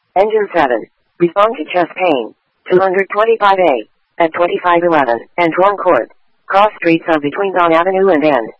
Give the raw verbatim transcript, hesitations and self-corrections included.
Engine seven. Respond to chest pain. two twenty-five A. At twenty-five eleven and Truong Court. Cross streets of between Don Avenue and N.